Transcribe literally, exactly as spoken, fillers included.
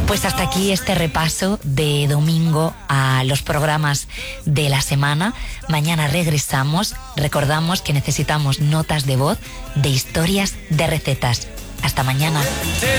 Pues hasta aquí este repaso de domingo a los programas de la semana. Mañana regresamos. Recordamos que necesitamos notas de voz de historias de recetas. Hasta mañana.